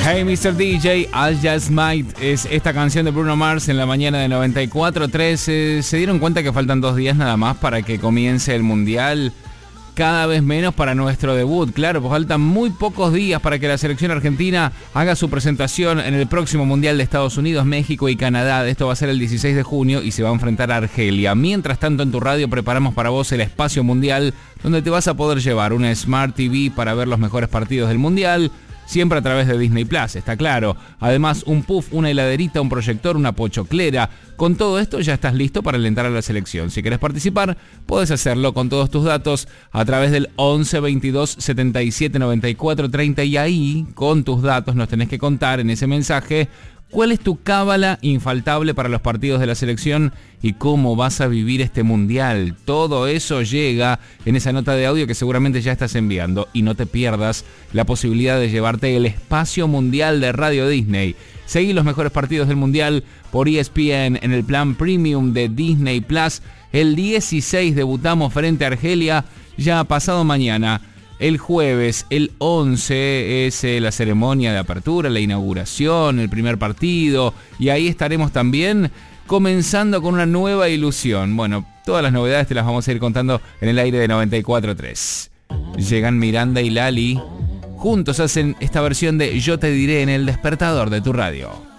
Hey Mr. DJ, I Just Might es esta canción de Bruno Mars en la mañana de 94.3. ¿Se dieron cuenta que faltan 2 días nada más para que comience el Mundial? Cada vez menos para nuestro debut, claro, pues faltan muy pocos días para que la selección argentina haga su presentación en el próximo Mundial de Estados Unidos, México y Canadá. Esto va a ser el 16 de junio y se va a enfrentar a Argelia. Mientras tanto, en tu radio preparamos para vos el espacio mundial, donde te vas a poder llevar una Smart TV para ver los mejores partidos del Mundial, siempre a través de Disney Plus, está claro. Además, un puff, una heladerita, un proyector, una pochoclera. Con todo esto ya estás listo para alentar a la selección. Si querés participar, podés hacerlo con todos tus datos a través del 11 22 77 94 30 y ahí, con tus datos, nos tenés que contar en ese mensaje cuál es tu cábala infaltable para los partidos de la selección y cómo vas a vivir este mundial. Todo eso llega en esa nota de audio que seguramente ya estás enviando y no te pierdas la posibilidad de llevarte el espacio mundial de Radio Disney. Seguí los mejores partidos del mundial por ESPN en el plan premium de Disney Plus. El 16 debutamos frente a Argelia, ya pasado mañana. El jueves, el 11, es la ceremonia de apertura, la inauguración, el primer partido. Y ahí estaremos también comenzando con una nueva ilusión. Bueno, todas las novedades te las vamos a ir contando en el aire de 94.3. Llegan Miranda y Lali. Juntos hacen esta versión de Yo te diré en el despertador de tu radio.